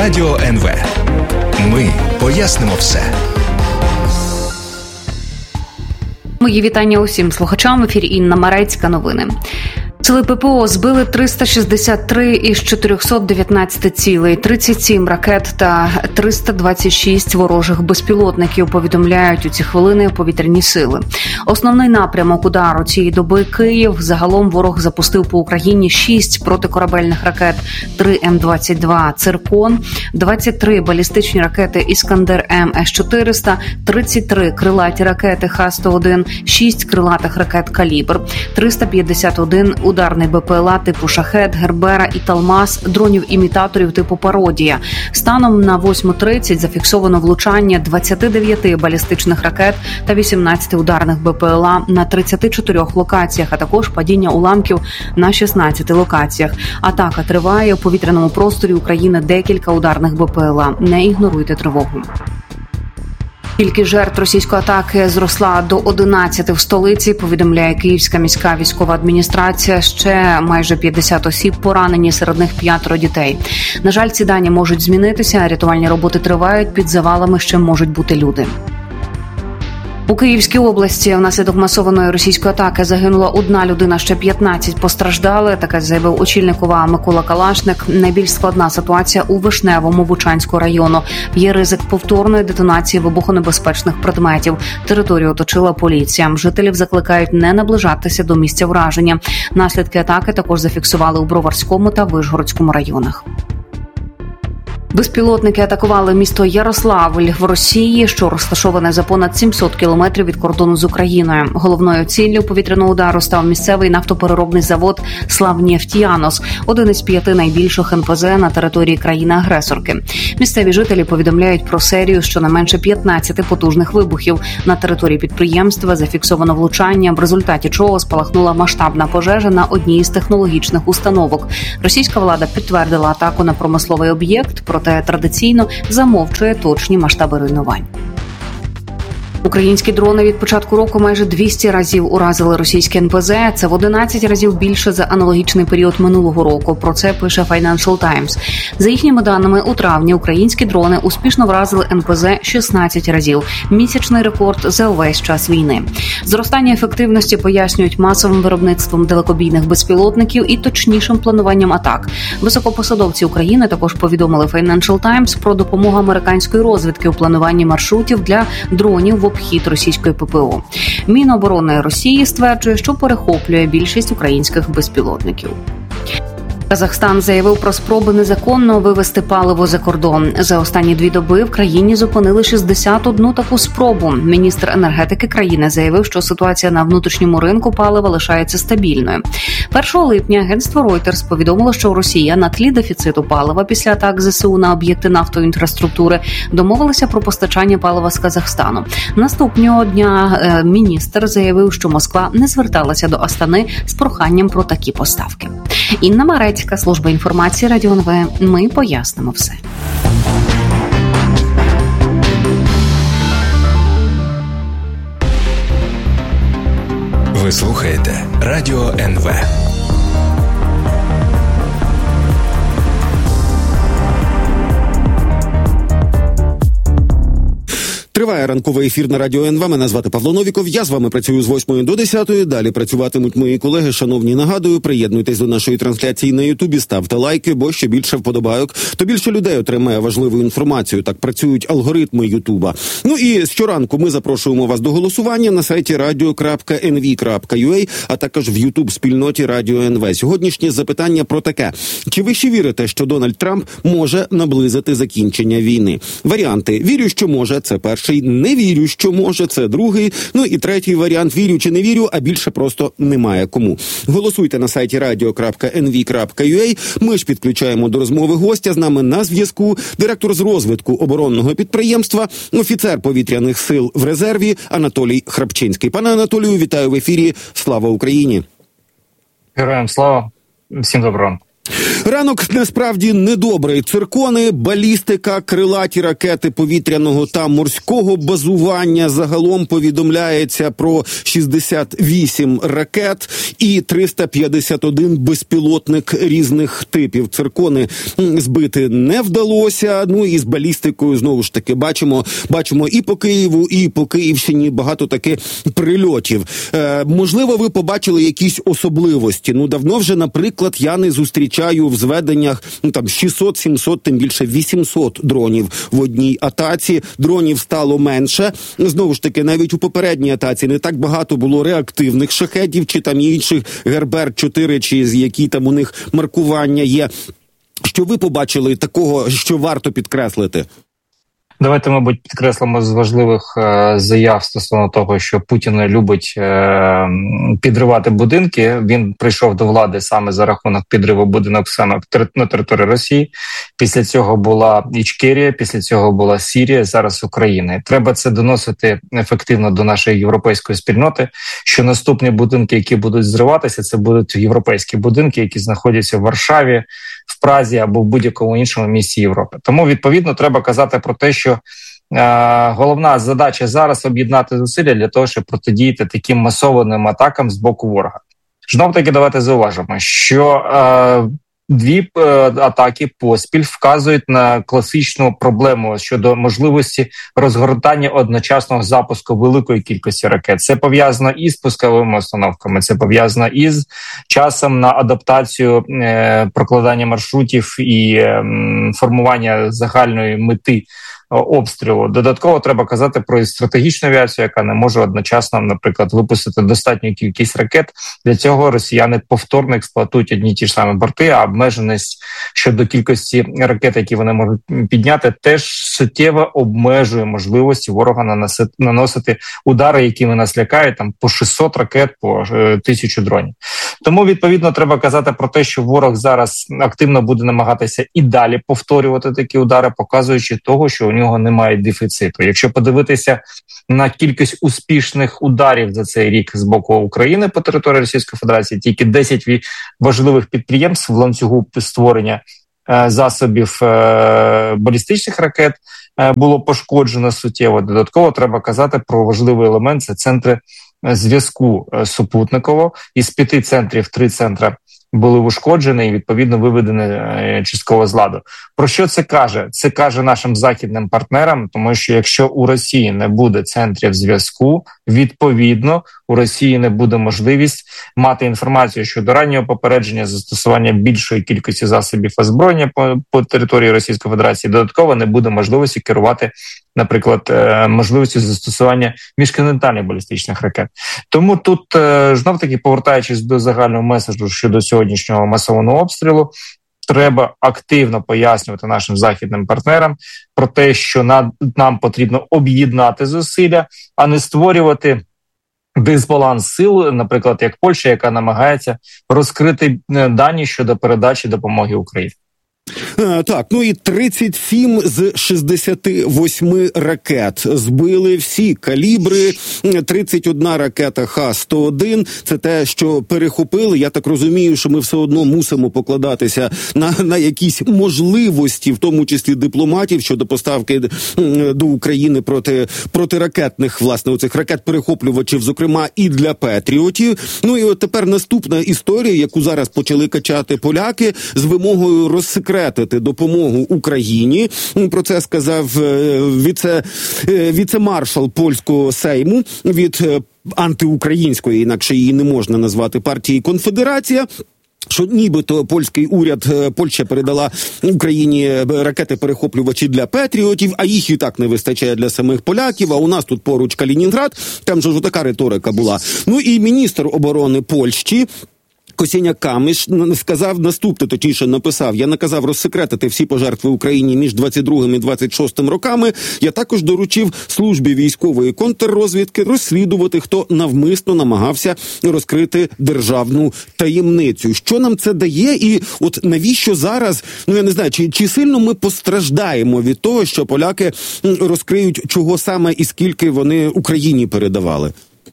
Радіо НВ. Ми пояснимо все. Мої вітання усім слухачам. В ефірі Інна Марецька. Новини. Сили ППО збили 363 із 419 цілей, 37 ракет та 326 ворожих безпілотників, повідомляють у ці хвилини повітряні сили. Основний напрямок удару цієї доби – Київ. Загалом ворог запустив по Україні 6 протикорабельних ракет, 3 М-22 «Циркон», 23 балістичні ракети «Іскандер-М» С-400, 33 крилаті ракети Х-101, 6 крилатих ракет «Калібр», 351 ударний БПЛА типу «Шахед», «Гербера» і «Талмас», дронів-імітаторів типу «Пародія». Станом на 8:30 зафіксовано влучання 29 балістичних ракет та 18 ударних БПЛА на 34 локаціях, а також падіння уламків на 16 локаціях. Атака триває. У повітряному просторі України декілька ударних БПЛА. Не ігноруйте тривогу. Кількість жертв російської атаки зросла до 11 в столиці, повідомляє Київська міська військова адміністрація. Ще майже 50 осіб поранені, серед них 5 дітей. На жаль, ці дані можуть змінитися, рятувальні роботи тривають, під завалами ще можуть бути люди. У Київській області внаслідок масованої російської атаки загинула 1 людина, ще 15 постраждали. Таке заявив очільник ОВА Микола Калашник. Найбільш складна ситуація у Вишневому Бучанського району. Є ризик повторної детонації вибухонебезпечних предметів. Територію оточила поліція. Жителів закликають не наближатися до місця враження. Наслідки атаки також зафіксували у Броварському та Вишгородському районах. Безпілотники атакували місто Ярославль в Росії, що розташоване за понад 700 кілометрів від кордону з Україною. Головною ціллю повітряного удару став місцевий нафтопереробний завод «Славнефтянос», один із 5 найбільших НПЗ на території країни-агресорки. Місцеві жителі повідомляють про серію щонайменше 15 потужних вибухів. На території підприємства зафіксовано влучання, в результаті чого спалахнула масштабна пожежа на одній із технологічних установок. Російська влада підтвердила атаку на промисловий об'єкт, проте традиційно замовчує точні масштаби руйнувань. Українські дрони від початку року майже 200 разів уразили російське НПЗ. Це в 11 разів більше за аналогічний період минулого року. Про це пише Financial Times. За їхніми даними, у травні українські дрони успішно вразили НПЗ 16 разів. Місячний рекорд за увесь час війни. Зростання ефективності пояснюють масовим виробництвом далекобійних безпілотників і точнішим плануванням атак. Високопосадовці України також повідомили Financial Times про допомогу американської розвідки у плануванні маршрутів для дронів в обхід російської ППО. Міноборони Росії стверджує, що перехоплює більшість українських безпілотників. Казахстан заявив про спроби незаконно вивезти паливо за кордон. За останні 2 доби в країні зупинили 61 таку спробу. Міністр енергетики країни заявив, що ситуація на внутрішньому ринку палива лишається стабільною. 1 липня агентство Reuters повідомило, що Росія на тлі дефіциту палива після атак ЗСУ на об'єкти нафтової інфраструктури домовилася про постачання палива з Казахстану. Наступного дня міністр заявив, що Москва не зверталася до Астани з проханням про такі поставки. Інна Марецька, служба інформації Радіо НВ. Ми пояснимо все. Ви слухаєте Радіо НВ. Триває ранковий ефір на Радіо НВ. Мене звати Павло Новіков. Я з вами працюю з 8 до 10. Далі працюватимуть мої колеги. Шановні, нагадую, приєднуйтесь до нашої трансляції на Ютубі, ставте лайки, бо що більше вподобайок, то більше людей отримає важливу інформацію. Так працюють алгоритми Ютуба. Ну і щоранку ми запрошуємо вас до голосування на сайті radio.nv.ua, а також в Ютуб-спільноті Радіо НВ. Сьогоднішнє запитання про таке. Чи ви ще вірите, що Дональд Трамп може наблизити закінчення війни? Варіанти. Вірю, що може. Це перший. Не вірю, що може, це другий. Ну і третій варіант, вірю чи не вірю, а більше просто немає кому. Голосуйте на сайті radio.nv.ua. Ми ж підключаємо до розмови гостя. З нами на зв'язку директор з розвитку оборонного підприємства, офіцер повітряних сил в резерві Анатолій Храпчинський. Пане Анатолію, вітаю в ефірі. Слава Україні! Героям слава! Всім доброго! Ранок насправді недобрий. Циркони, балістика, крилаті ракети повітряного та морського базування. Загалом повідомляється про 68 ракет і 351 безпілотник різних типів. Циркони збити не вдалося. Ну і з балістикою, знову ж таки, бачимо і по Києву, і по Київщині багато таки прильотів. Можливо, ви побачили якісь особливості. Ну, давно вже, наприклад, я не зустрічаю в зведеннях 600-700, тим більше 800 дронів в одній атаці. Дронів стало менше. Знову ж таки, навіть у попередній атаці не так багато було реактивних шахедів, чи там інших Гербер-4, чи які там у них маркування є. Що ви побачили такого, що варто підкреслити? Давайте, мабуть, підкреслимо з важливих заяв стосовно того, що Путін не любить підривати будинки. Він прийшов до влади саме за рахунок підриву будинок саме на території Росії. Після цього була Ічкерія, після цього була Сирія, зараз Україна. Треба це доносити ефективно до нашої європейської спільноти, що наступні будинки, які будуть зриватися, це будуть європейські будинки, які знаходяться в Варшаві, в Празі або в будь-якому іншому місці Європи. Тому, відповідно, треба казати про те, що головна задача зараз об'єднати зусилля для того, щоб протидіяти таким масованим атакам з боку ворога. Знов-таки давайте зауважимо, що дві атаки поспіль вказують на класичну проблему щодо можливості розгортання одночасного запуску великої кількості ракет. Це пов'язано із пусковими установками, це пов'язано із часом на адаптацію, прокладання маршрутів і формування загальної мети обстрілу. Додатково треба казати про стратегічну авіацію, яка не може одночасно, наприклад, випустити достатню кількість ракет. Для цього росіяни повторно експлуатують одні й ті ж самі борти, а обмеженість щодо кількості ракет, які вони можуть підняти, теж суттєво обмежує можливості ворога наносити удари, якими нас лякають, там по 600 ракет, по 1000 дронів. Тому, відповідно, треба казати про те, що ворог зараз активно буде намагатися і далі повторювати такі удари, показуючи того, що у нього немає дефіциту. Якщо подивитися на кількість успішних ударів за цей рік з боку України по території Російської Федерації, тільки 10 важливих підприємств в ланцюгу створення засобів балістичних ракет було пошкоджено суттєво. Додатково треба казати про важливий елемент – це центри зв'язку супутникового. Із 5 центрів 3 центри були ушкоджені і, відповідно, виведені частково з ладу. Про що це каже? Це каже нашим західним партнерам, тому що якщо у Росії не буде центрів зв'язку, відповідно, у Росії не буде можливість мати інформацію щодо раннього попередження, застосування більшої кількості засобів озброєння по території Російської Федерації. Додатково не буде можливості керувати, наприклад, можливістю застосування міжконтинентальних балістичних ракет. Тому тут, знов-таки, повертаючись до загального меседжу щодо сьогоднішнього масованого обстрілу, треба активно пояснювати нашим західним партнерам про те, що нам потрібно об'єднати зусилля, а не створювати дисбаланс сил, наприклад, як Польща, яка намагається розкрити дані щодо передачі допомоги Україні. Так, ну і 37 з 68 ракет збили всі калібри, 31 ракета Х-101, це те, що перехопили. Я так розумію, що ми все одно мусимо покладатися на якісь можливості, в тому числі дипломатів, щодо поставки до України протиракетних, власне, оцих ракет-перехоплювачів, зокрема, і для Петріотів. Ну і от тепер наступна історія, яку зараз почали качати поляки, з вимогою розсекретити допомогу Україні. Про це сказав віце-маршал польського Сейму від антиукраїнської, інакше її не можна назвати, партії «Конфедерація», що нібито польський уряд, Польща передала Україні ракети-перехоплювачі для Петріотів, а їх і так не вистачає для самих поляків, а у нас тут поруч Калінінград, там же ж така риторика була. Ну і міністр оборони Польщі Косіняк-Камиш сказав наступне, точніше написав: я наказав розсекретити всі пожертви Україні між 22-м і 26-м роками. Я також доручив службі військової контррозвідки розслідувати, хто навмисно намагався розкрити державну таємницю. Що нам це дає і от навіщо зараз, я не знаю, чи сильно ми постраждаємо від того, що поляки розкриють, чого саме і скільки вони Україні передавали?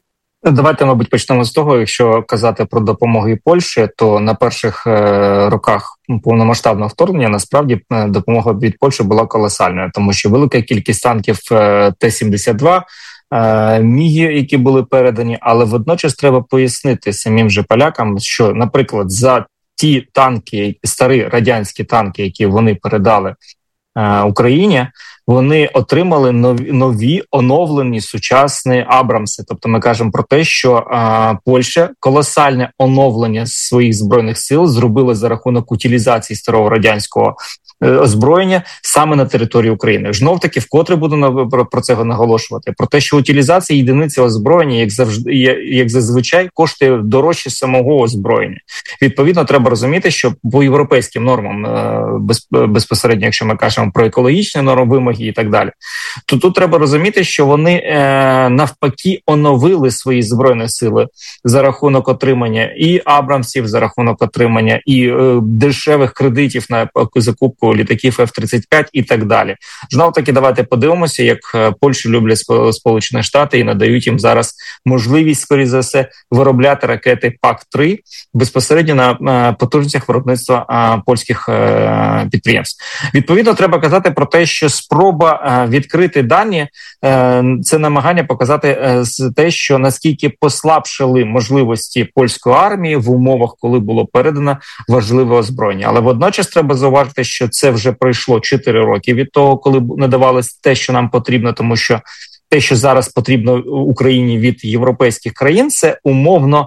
Давайте, мабуть, почнемо з того, якщо казати про допомогу і Польщі, то на перших роках повномасштабного вторгнення насправді допомога від Польщі була колосальною, тому що велика кількість танків Т-72, Міги, які були передані, але водночас треба пояснити самим же полякам, що, наприклад, за ті танки, старі радянські танки, які вони передали Україні, вони отримали нові оновлені сучасні Абрамси. Тобто ми кажемо про те, що Польща колосальне оновлення своїх збройних сил зробила за рахунок утилізації старого радянського озброєння саме на території України. Знов-таки, вкотре буду про це наголошувати, про те, що утилізація єдиниці озброєння, як зазвичай, коштує дорожче самого озброєння. Відповідно, треба розуміти, що по європейським нормам, безпосередньо, якщо ми кажемо про екологічні норми, вимоги і так далі, то тут треба розуміти, що вони навпаки оновили свої збройні сили за рахунок отримання і Абрамсів, за рахунок отримання і дешевих кредитів на закупку літаків F-35 і так далі. Знов-таки, давайте подивимося, як Польщу люблять Сполучені Штати і надають їм зараз можливість, скоріше за все, виробляти ракети ПАК-3 безпосередньо на потужностях виробництва польських підприємств. Відповідно, треба казати про те, що спроба відкрити дані – це намагання показати те, що наскільки послабшили можливості польської армії в умовах, коли було передано важливе озброєння. Але водночас треба зауважити, що це вже пройшло 4 роки від того, коли надавалось те, що нам потрібно, тому що те, що зараз потрібно Україні від європейських країн, це умовно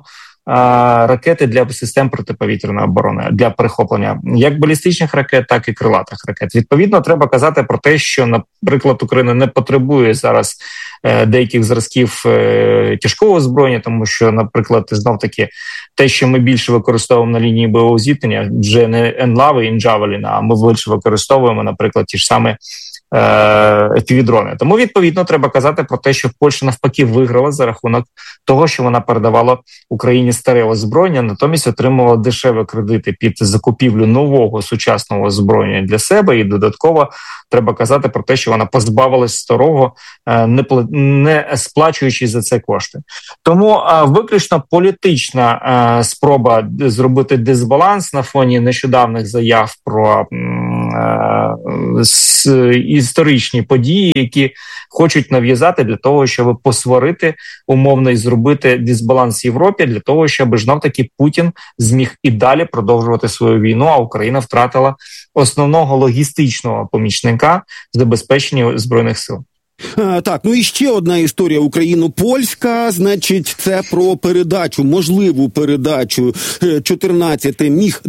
ракети для систем протиповітряної оборони, для перехоплення як балістичних ракет, так і крилатих ракет. Відповідно, треба казати про те, що, наприклад, Україна не потребує зараз деяких зразків тяжкого озброєння, тому що, наприклад, знов-таки, те, що ми більше використовуємо на лінії бойового зіткнення, вже не Енлави і Джавеліна, а ми більше використовуємо, наприклад, ті ж самі FPV-дрони. Тому, відповідно, треба казати про те, що Польща навпаки виграла за рахунок того, що вона передавала Україні старе озброєння, натомість отримувала дешеві кредити під закупівлю нового сучасного озброєння для себе, і додатково треба казати про те, що вона позбавилась старого, не сплачуючи за це кошти. Тому виключно політична спроба зробити дисбаланс на фоні нещодавних заяв про історичні події, які хочуть нав'язати для того, щоб посварити умовно і зробити дисбаланс в Європі, для того, щоб знов-таки Путін зміг і далі продовжувати свою війну, а Україна втратила основного логістичного помічника в забезпеченні Збройних сил. Так, ну і ще одна історія україно-польська, значить, це про передачу, можливу передачу 14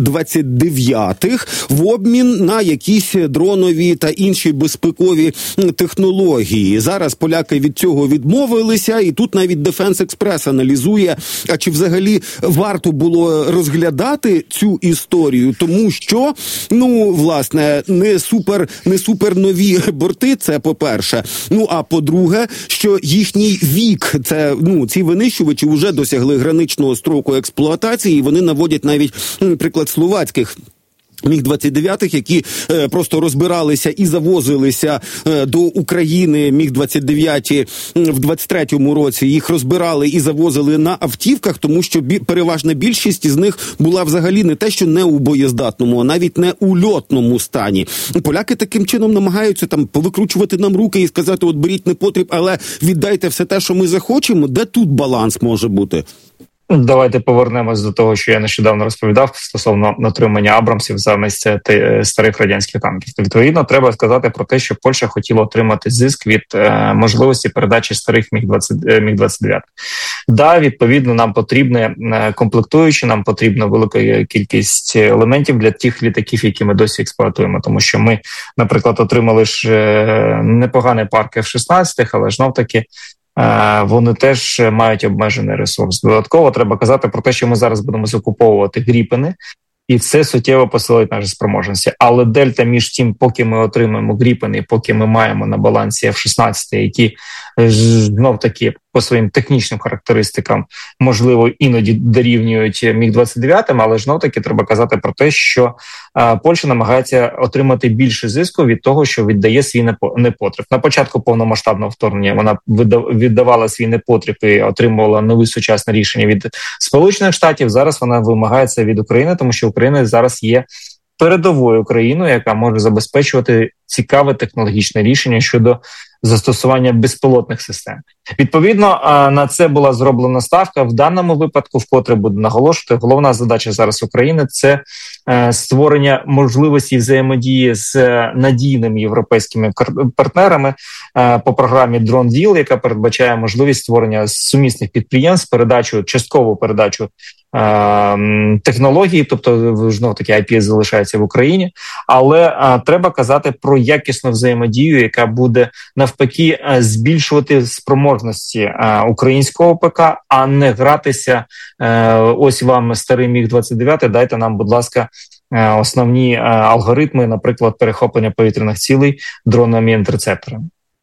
Міг-29 в обмін на якісь дронові та інші безпекові технології. Зараз поляки від цього відмовилися, і тут навіть Defense Express аналізує, а чи взагалі варто було розглядати цю історію, тому що, ну, власне, не супер нові борти, це по-перше. Ну, а по-друге, що їхній вік, це, ну, ці винищувачі вже досягли граничного строку експлуатації, і вони наводять навіть приклад словацьких Міг-29, які просто розбиралися і завозилися до України, Міг-29 в 23-му році, їх розбирали і завозили на автівках, тому що переважна більшість із них була взагалі не те, що не у боєздатному, а навіть не у льотному стані. Поляки таким чином намагаються там повикручувати нам руки і сказати, от беріть непотріб, але віддайте все те, що ми захочемо. Де тут баланс може бути? Давайте повернемось до того, що я нещодавно розповідав стосовно отримання Абрамсів замість старих радянських танків. Відповідно, треба сказати про те, що Польща хотіла отримати зиск від можливості передачі старих Міг-29. Да, відповідно, нам потрібні комплектуючі, нам потрібна велика кількість елементів для тих літаків, які ми досі експлуатуємо. Тому що ми, наприклад, отримали ж непоганий парк F-16, але знов-таки вони теж мають обмежений ресурс. Додатково треба казати про те, що ми зараз будемо закуповувати Гріпени, і це суттєво посилить наші спроможності. Але дельта між тим, поки ми отримаємо Гріпени, поки ми маємо на балансі F-16, які знов-таки по своїм технічним характеристикам, можливо, іноді дорівнюють МіГ-29, але ж таки треба казати про те, що Польща намагається отримати більше зиску від того, що віддає свій непотріб. На початку повномасштабного вторгнення вона віддавала свій непотріб і отримувала нові сучасні рішення від Сполучених Штатів. Зараз вона вимагає це від України, тому що Україна зараз є передовою країною, яка може забезпечувати цікаве технологічне рішення щодо застосування безпілотних систем. Відповідно, на це була зроблена ставка. В даному випадку, вкотре буду наголошувати, головна задача зараз України – це створення можливості взаємодії з надійними європейськими партнерами по програмі Drone Deal, яка передбачає можливість створення сумісних підприємств, часткову передачу технології, тобто знов-таки IP залишається в Україні, але треба казати про якісну взаємодію, яка буде навпаки збільшувати спроможності українського ПК, а не гратися ось вам старий МіГ-29, дайте нам, будь ласка, основні алгоритми, наприклад, перехоплення повітряних цілей дронами-інтерцепторами.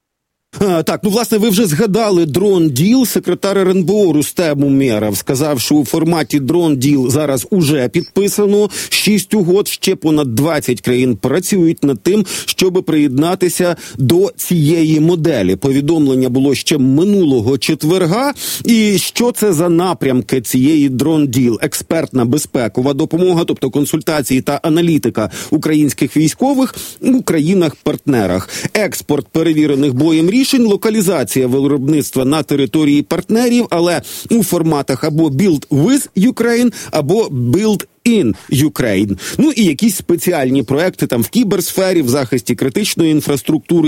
Так, власне, ви вже згадали Drone Deal. Секретар РНБО Рустем Умєров сказав, що у форматі Drone Deal зараз уже підписано 6 угод, ще понад 20 країн працюють над тим, щоб приєднатися до цієї моделі. Повідомлення було ще минулого четверга. І що це за напрямки цієї Drone Deal? Експертна безпекова допомога, тобто консультації та аналітика українських військових у країнах-партнерах, експорт перевірених боєм рішень, локалізація виробництва на території партнерів, але у форматах або Build with Ukraine, або Build in Ukraine. І якісь спеціальні проекти там в кіберсфері, в захисті критичної інфраструктури,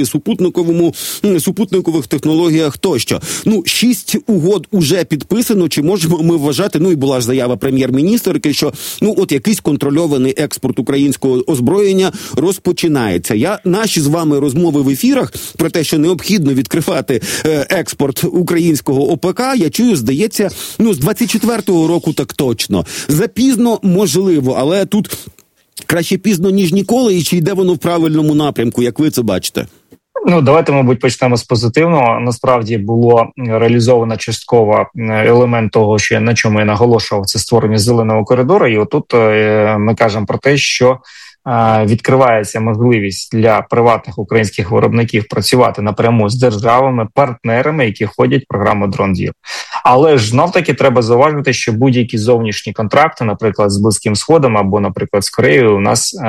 супутникових технологіях тощо. 6 угод уже підписано. Чи можемо ми вважати, і була ж заява прем'єр-міністерки, що якийсь контрольований експорт українського озброєння розпочинається. Наші з вами розмови в ефірах про те, що необхідно відкривати експорт українського ОПК, я чую, здається, з 24-го року так точно. Запізно, можливо, але тут краще пізно, ніж ніколи, і чи йде воно в правильному напрямку, як ви це бачите? Давайте, мабуть, почнемо з позитивного. Насправді було реалізовано частково елемент того, на чому я наголошував, це створення зеленого коридору. І отут ми кажемо про те, що відкривається можливість для приватних українських виробників працювати напряму з державами, партнерами, які входять в програму Drone Deal. Але ж знов-таки треба зауважити, що будь-які зовнішні контракти, наприклад, з Близьким Сходом або, наприклад, з Кореєю, у нас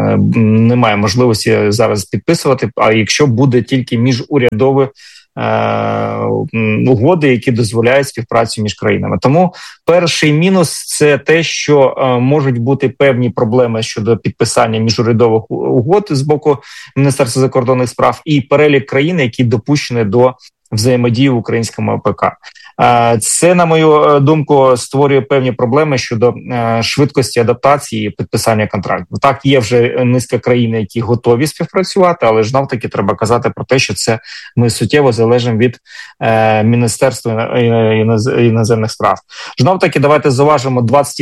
немає можливості зараз підписувати, а якщо буде тільки міжурядові угоди, які дозволяють співпрацю між країнами. Тому перший мінус – це те, що можуть бути певні проблеми щодо підписання міжурядових угод з боку Міністерства закордонних справ і перелік країн, які допущені до взаємодії в українському ОПК. Це, на мою думку, створює певні проблеми щодо швидкості адаптації і підписання контрактів. Так, є вже низка країн, які готові співпрацювати, але ж навтаки треба казати про те, що це ми суттєво залежимо від Міністерства іноземних справ. Знов-таки, давайте зауважимо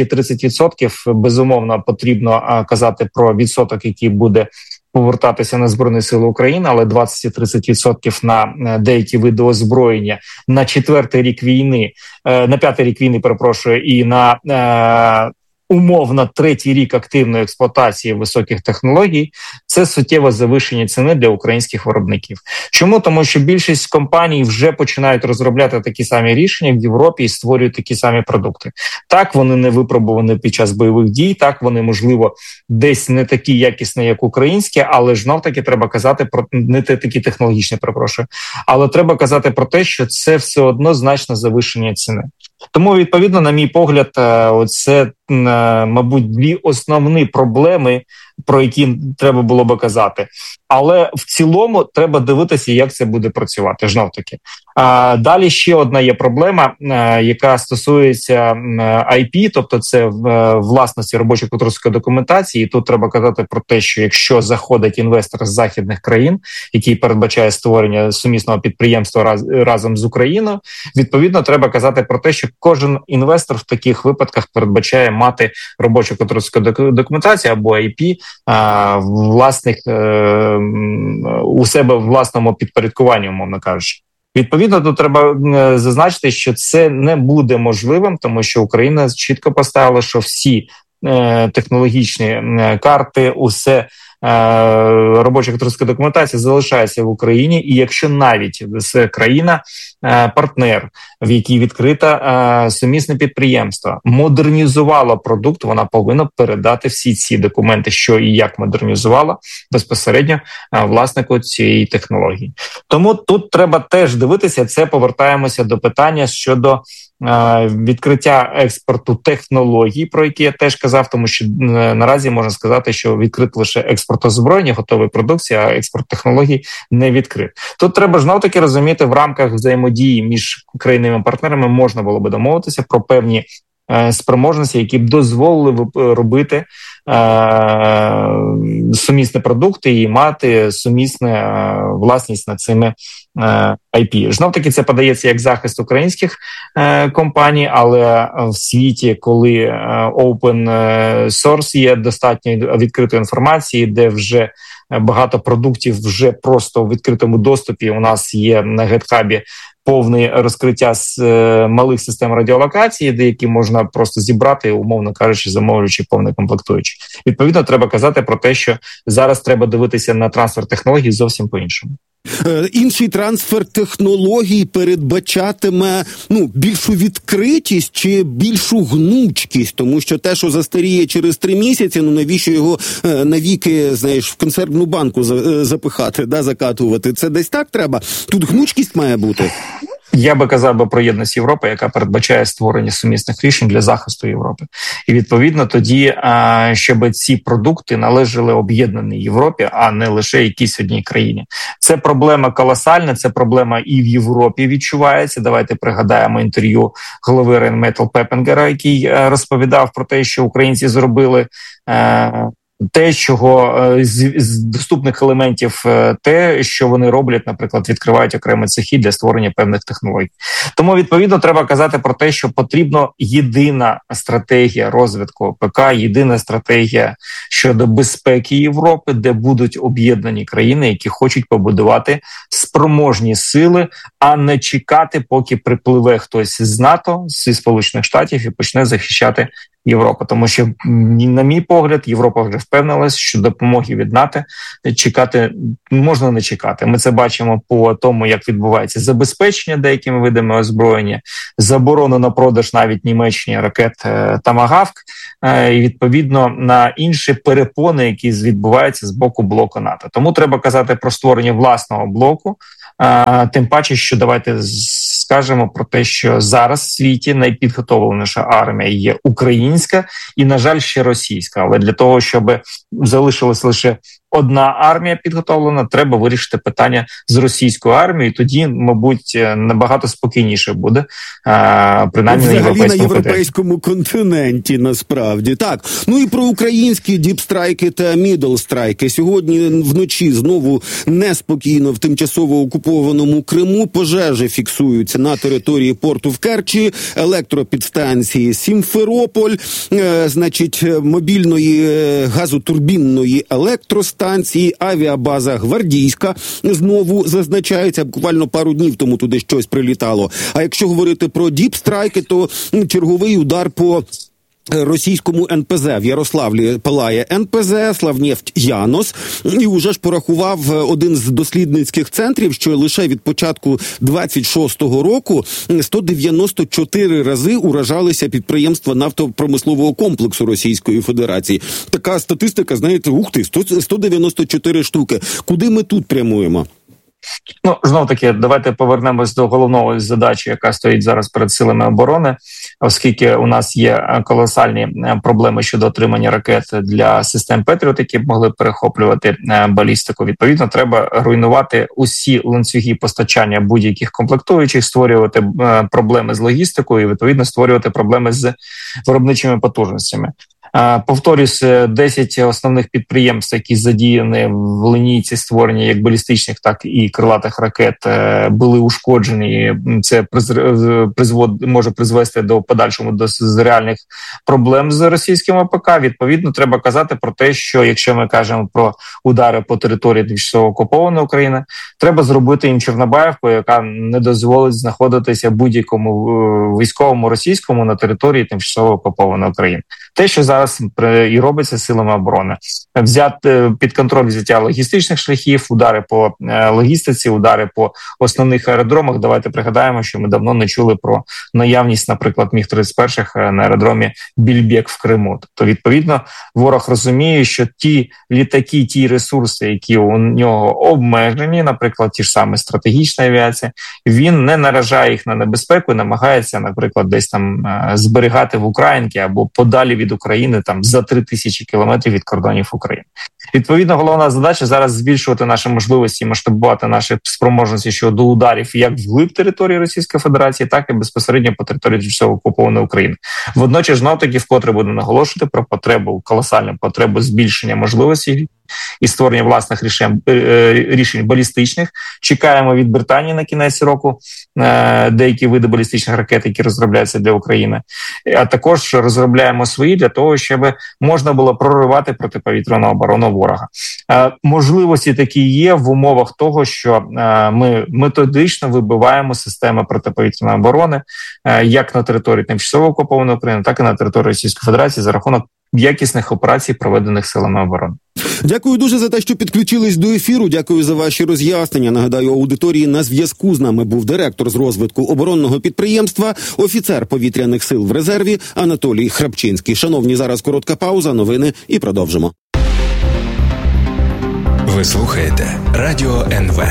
20-30%. Безумовно, потрібно казати про відсоток, який буде повертатися на Збройні Сили України, але 20-30% на деякі види озброєння на 4-й рік війни, на 5-й рік війни, перепрошую, і на умовно 3-й рік активної експлуатації високих технологій – це суттєве завищення ціни для українських виробників. Чому? Тому що більшість компаній вже починають розробляти такі самі рішення в Європі і створюють такі самі продукти. Так, вони не випробувані під час бойових дій, так, вони, можливо, десь не такі якісні, як українські, але ж знов-таки треба казати про не такі технологічні, перепрошую, але треба казати про те, що це все одно значне завищення ціни. Тому, відповідно, на мій погляд, це, мабуть, дві основні проблеми, про які треба було би казати. Але в цілому треба дивитися, як це буде працювати, знов-таки. Далі ще одна є проблема, яка стосується IP, тобто це власності робочо-конструкторської документації. І тут треба казати про те, що якщо заходить інвестор з західних країн, який передбачає створення сумісного підприємства разом з Україною, відповідно, треба казати про те, що кожен інвестор в таких випадках передбачає мати робочо-конструкторську документацію або IP власних у себе в власному підпорядкуванні, умовно кажучи. Відповідно, тут треба зазначити, що це не буде можливим, тому що Україна чітко поставила, що всі технологічні карти, усе робоча авторська документація залишається в Україні, і якщо навіть країна-партнер, в якій відкрита сумісне підприємство, модернізувала продукт, вона повинна передати всі ці документи, що і як модернізувала, безпосередньо власнику цієї технології. Тому тут треба теж дивитися, це повертаємося до питання щодо відкриття експорту технологій, про які я теж казав, тому що наразі можна сказати, що відкрит лише експорт озброєння, готової продукції, а експорт технологій не відкрит. Тут треба ж навтаки розуміти, в рамках взаємодії між країнами-партнерами можна було би домовитися про певні спроможності, які б дозволили робити сумісні продукти і мати сумісне власність над цими IP. Знов-таки це подається як захист українських компаній, але в світі, коли open source є достатньо відкритої інформації, де вже багато продуктів вже просто в відкритому доступі у нас є на GitHub повне розкриття з малих систем радіолокації, деякі можна просто зібрати, умовно кажучи, замовлюючи повне комплектуючі. Відповідно, треба казати про те, що зараз треба дивитися на трансфер технологій зовсім по-іншому. Інший трансфер технологій передбачатиме більшу відкритість чи більшу гнучкість, тому що те, що застаріє через 3 місяці, навіщо його навіки, в консервну банку запихати, закатувати? Це десь так треба? Тут гнучкість має бути? Я би казав про єдність Європи, яка передбачає створення сумісних рішень для захисту Європи. І відповідно тоді, щоб ці продукти належали об'єднаній Європі, а не лише якійсь одній країні. Це проблема колосальна, це проблема і в Європі відчувається. Давайте пригадаємо інтерв'ю голови Rheinmetall Пепінгера, який розповідав про те, що українці зробили те, чого з доступних елементів, те, що вони роблять, наприклад, відкривають окремі цехи для створення певних технологій. Тому, відповідно, треба казати про те, що потрібна єдина стратегія розвитку ПК, єдина стратегія щодо безпеки Європи, де будуть об'єднані країни, які хочуть побудувати спроможні сили, а не чекати, поки припливе хтось з НАТО, зі Сполучених Штатів і почне захищати Європа. Тому що, на мій погляд, Європа вже впевнилась, що допомоги від НАТО чекати можна не чекати. Ми це бачимо по тому, як відбувається забезпечення деякими видами озброєння, заборону на продаж навіть Німеччині ракет «Томагавк», і відповідно на інші перепони, які відбуваються з боку блоку НАТО. Тому треба казати про створення власного блоку, тим паче, що давайте скажемо про те, що зараз в світі найпідготовленіша армія є українська і, на жаль, ще російська. Але для того, щоб залишилась лише одна армія підготовлена, треба вирішити питання з російською армією. Тоді, мабуть, набагато спокійніше буде, принаймні на європейському континенті, насправді. Так, і про українські діпстрайки та мідлстрайки. Сьогодні вночі знову неспокійно в тимчасово окупованому Криму. Пожежі фіксуються на території порту в Керчі, електропідстанції Сімферополь, мобільної газотурбінної електростанції, авіабаза Гвардійська знову зазначається. Буквально пару днів тому туди щось прилітало. А якщо говорити про діпстрайки, то черговий удар по російському НПЗ. В Ярославлі палає НПЗ, Славнефть Янос. І уже ж порахував один з дослідницьких центрів, що лише від початку 26-го року 194 рази уражалися підприємства нафтопромислового комплексу Російської Федерації. Така статистика, 194 штуки. Куди ми тут прямуємо? Знов-таки, давайте повернемось до головної задачі, яка стоїть зараз перед силами оборони, оскільки у нас є колосальні проблеми щодо отримання ракет для систем Петріот, які б могли перехоплювати балістику. Відповідно, треба руйнувати усі ланцюги постачання будь-яких комплектуючих, створювати проблеми з логістикою і, відповідно, створювати проблеми з виробничими потужностями. Повторюсь, 10 основних підприємств, які задіяні в лінійці створення як балістичних, так і крилатих ракет, були ушкоджені. Це може призвести до подальшому до реальних проблем з російським АПК. Відповідно, треба казати про те, що якщо ми кажемо про удари по території тимчасово окупованої України, треба зробити їм Чорнобаївку, яка не дозволить знаходитися будь-якому військовому російському на території тимчасово окупованої України. Те, що зараз і робиться силами оборони. Взяти під контроль взяття логістичних шляхів, удари по логістиці, удари по основних аеродромах. Давайте пригадаємо, що ми давно не чули про наявність, наприклад, Міг-31 на аеродромі Більбек в Криму. Тобто, відповідно, ворог розуміє, що ті літаки, ті ресурси, які у нього обмежені, наприклад, ті ж саме стратегічна авіація, він не наражає їх на небезпеку і намагається, наприклад, десь там зберігати в Українці або подалі від України, там за 3000 кілометрів від кордонів України. Відповідно, головна задача зараз збільшувати наші можливості, масштабувати наші спроможності щодо ударів як вглиб території Російської Федерації, так і безпосередньо по території тимчасово окупованої України. Водночас, знов-таки, вкотре буду наголошувати про потребу, колосальну потребу збільшення можливостей і створення власних рішень балістичних. Чекаємо від Британії на кінець року деякі види балістичних ракет, які розробляються для України. А також розробляємо свої для того, щоб можна було проривати протиповітряну оборону ворога. Можливості такі є в умовах того, що ми методично вибиваємо системи протиповітряної оборони як на території тимчасово окупованої України, так і на території Російської Федерації за рахунок якісних операцій, проведених силами оборони. Дякую дуже за те, що підключились до ефіру. Дякую за ваші роз'яснення. Нагадаю, аудиторії, на зв'язку з нами був директор з розвитку оборонного підприємства, офіцер повітряних сил в резерві Анатолій Храпчинський. Шановні, зараз коротка пауза, новини і продовжимо. Ви слухаєте Радіо НВ.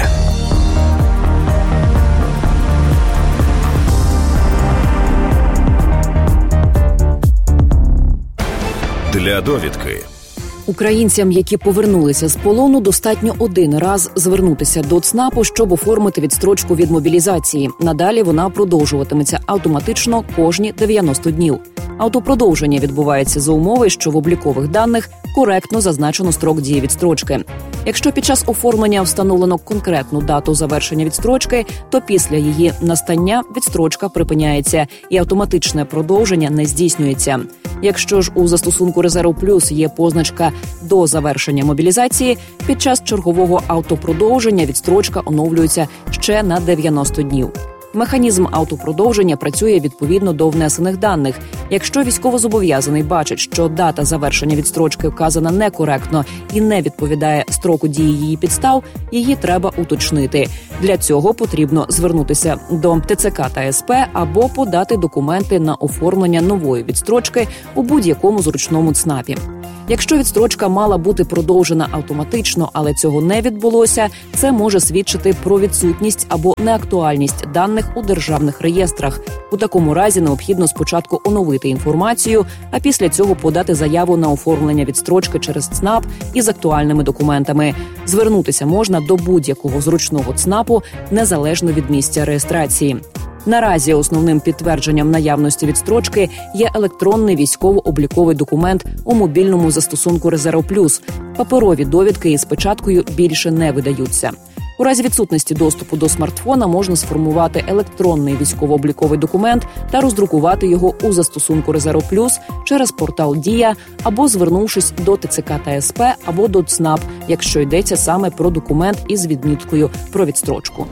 Для довідки. Українцям, які повернулися з полону, достатньо один раз звернутися до ЦНАПу, щоб оформити відстрочку від мобілізації. Надалі вона продовжуватиметься автоматично кожні 90 днів. Автопродовження відбувається за умови, що в облікових даних коректно зазначено строк дії відстрочки. Якщо під час оформлення встановлено конкретну дату завершення відстрочки, то після її настання відстрочка припиняється і автоматичне продовження не здійснюється. Якщо ж у застосунку «Резерв Плюс» є позначка «До завершення мобілізації», під час чергового автопродовження відстрочка оновлюється ще на 90 днів. Механізм автопродовження працює відповідно до внесених даних. Якщо військовозобов'язаний бачить, що дата завершення відстрочки вказана некоректно і не відповідає строку дії її підстав, її треба уточнити. Для цього потрібно звернутися до ТЦК та СП або подати документи на оформлення нової відстрочки у будь-якому зручному ЦНАПі. Якщо відстрочка мала бути продовжена автоматично, але цього не відбулося, це може свідчити про відсутність або неактуальність даних у державних реєстрах. У такому разі необхідно спочатку оновити інформацію, а після цього подати заяву на оформлення відстрочки через ЦНАП із актуальними документами. Звернутися можна до будь-якого зручного ЦНАПу, незалежно від місця реєстрації. Наразі основним підтвердженням наявності відстрочки є електронний військово-обліковий документ у мобільному застосунку «Резерв Плюс». Паперові довідки із печаткою більше не видаються. У разі відсутності доступу до смартфона можна сформувати електронний військово-обліковий документ та роздрукувати його у застосунку «Резерв Плюс» через портал «Дія» або звернувшись до ТЦК та СП або до ЦНАП, якщо йдеться саме про документ із відміткою про відстрочку.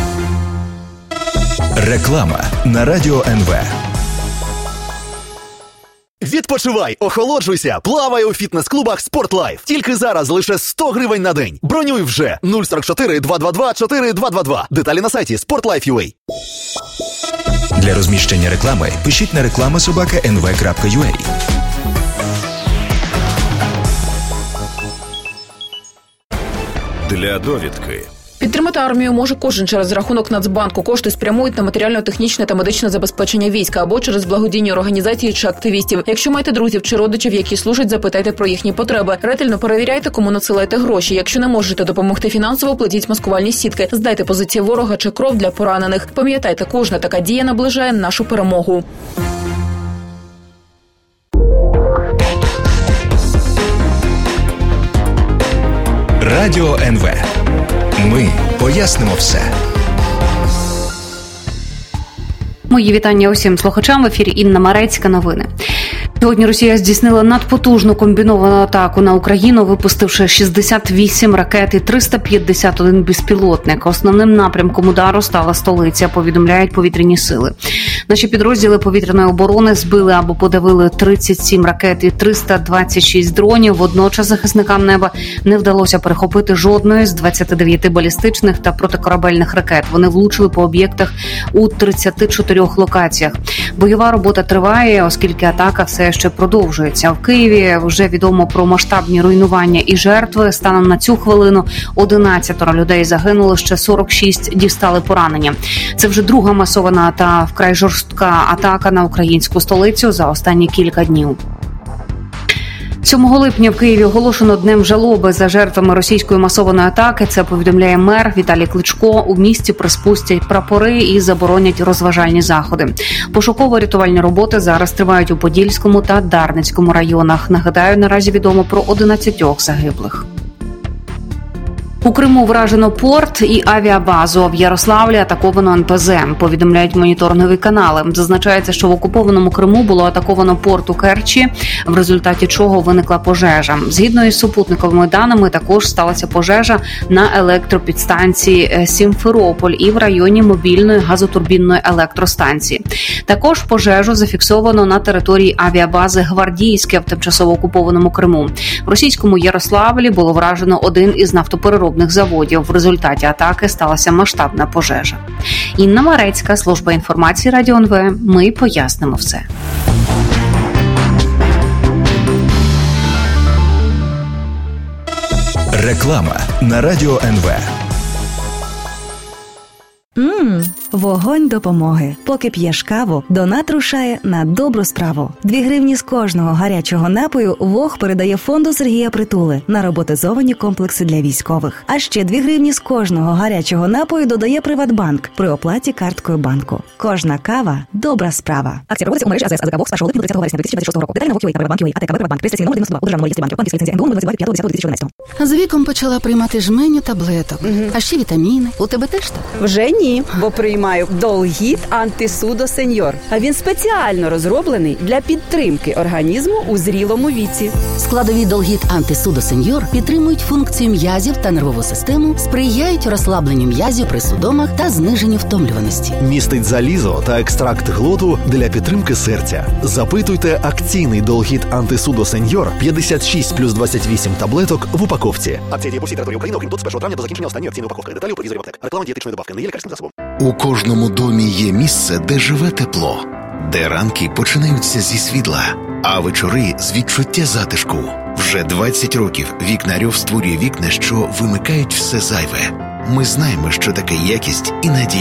Реклама на Радіо НВ. Відпочивай, охолоджуйся, плавай у фітнес-клубах «Спортлайф». Тільки зараз лише 100 гривень на день. Бронюй вже 044 222 4222. Деталі на сайті sportlife.ua. Для розміщення реклами пишіть на reklama@nv.ua. Для довідки. Підтримати армію може кожен через рахунок Нацбанку. Кошти спрямують на матеріально-технічне та медичне забезпечення війська або через благодійні організації чи активістів. Якщо маєте друзів чи родичів, які служать, запитайте про їхні потреби. Ретельно перевіряйте, кому надсилаєте гроші. Якщо не можете допомогти фінансово, плетіть маскувальні сітки. Здайте позиції ворога чи кров для поранених. Пам'ятайте, кожна така дія наближає нашу перемогу. Радіо НВ. Ми пояснимо все. Мої вітання усім слухачам. В ефірі Інна Марецька. Новини. Сьогодні Росія здійснила надпотужну комбіновану атаку на Україну, випустивши 68 ракет і 351 безпілотник. Основним напрямком удару стала столиця, повідомляють повітряні сили. Наші підрозділи повітряної оборони збили або подавили 37 ракет і 326 дронів. Водночас захисникам неба не вдалося перехопити жодної з 29 балістичних та протикорабельних ракет. Вони влучили по об'єктах у 34 локаціях. Бойова робота триває, оскільки атака все ще продовжується. В Києві вже відомо про масштабні руйнування і жертви. Станом на цю хвилину 11 людей загинули, ще 46 дістали поранення. Це вже друга масована та вкрай жорстка атака на українську столицю за останні кілька днів. 7 липня в Києві оголошено днем жалоби за жертвами російської масованої атаки. Це повідомляє мер Віталій Кличко. У місті приспустять прапори і заборонять розважальні заходи. Пошуково-рятувальні роботи зараз тривають у Подільському та Дарницькому районах. Нагадаю, наразі відомо про 11 загиблих. У Криму вражено порт і авіабазу. В Ярославлі атаковано НПЗ, повідомляють моніторингові канали. Зазначається, що в окупованому Криму було атаковано порт у Керчі, в результаті чого виникла пожежа. Згідно із супутниковими даними, також сталася пожежа на електропідстанції Сімферополь і в районі мобільної газотурбінної електростанції. Також пожежу зафіксовано на території авіабази Гвардійське в тимчасово окупованому Криму. В російському Ярославлі було вражено один із нафтопереробних заводів. В результаті атаки сталася масштабна пожежа. Інна Марецька, служба інформації Радіо НВ. Ми пояснимо все. Реклама на Радіо НВ. Вогонь допомоги. Поки п'єш каву, донат рушає на добру справу. 2 гривні з кожного гарячого напою ВОГ передає фонду Сергія Притули на роботизовані комплекси для військових. А ще 2 гривні з кожного гарячого напою додає Приватбанк при оплаті карткою банку. Кожна кава – добра справа. Акція проводиться у мережі АЗС АЗК ВОГ з 1 липня до 30 вересня 2026 року. Деталі на ВОГ.UA та Приватбанк.UA, АТК Приватбанк, реєстраційний номер 92, у державному реєстрі банків, банківської ліцензії НДУ 25.10.2011. З віком почала приймати жменю таблеток, а ще вітаміни. У тебе теж так? Вже ні, бо приймаю Долгіт Антисудо Сеньор. А він спеціально розроблений для підтримки організму у зрілому віці. Складові Долгіт Антисудо Сеньор підтримують функцію м'язів та нервову систему, сприяють розслабленню м'язів при судомах та зниженню втомлюваності. Містить залізо та екстракт глоту для підтримки серця. Запитуйте акційний Долгіт Антисудо Сеньор 56+28 таблеток в упаковці. Акція діє по всій території України, окрім тут з 1 травня до закінчення останньої акційної упаковки. Деталі у продавців аптек. Реклама дієтичної добавки не є лікарським засобом. У кожному домі є місце, де живе тепло, де ранки починаються зі світла, а вечори з відчуття затишку. Вже 20 років Вікнарьов створює вікна, що вимикають все зайве. Ми знаємо, що таке якість і надія.